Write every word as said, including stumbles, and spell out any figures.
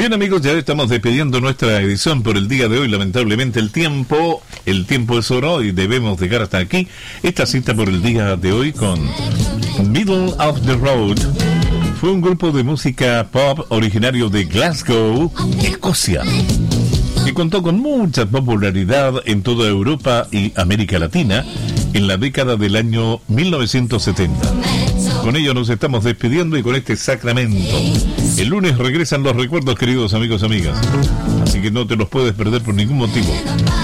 Bien, amigos, ya estamos despidiendo nuestra edición por el día de hoy. Lamentablemente el tiempo, el tiempo es oro y debemos dejar hasta aquí esta cita por el día de hoy con Middle of the Road. Fue un grupo de música pop originario de Glasgow, Escocia, que contó con mucha popularidad en toda Europa y América Latina en la década del año mil novecientos setenta. Con ello nos estamos despidiendo y con este sacramento. El lunes regresan los recuerdos, queridos amigos y amigas. Así que no te los puedes perder por ningún motivo.